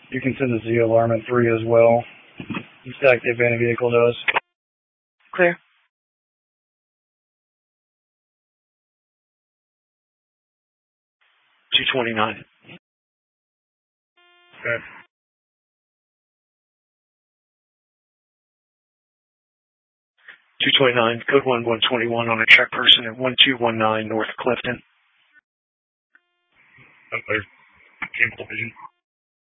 You can send the Z alarm at 3 as well. Stack the abandoned vehicle to us. Clear. 229. Okay. 229, code 121 on a check person at 1219 North Clifton. Clear. Capable vision.